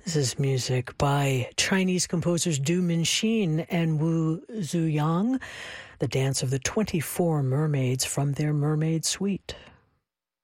This is music by Chinese composers Du Minxin and Wu Zuyang, the dance of the 24 mermaids from their Mermaid Suite.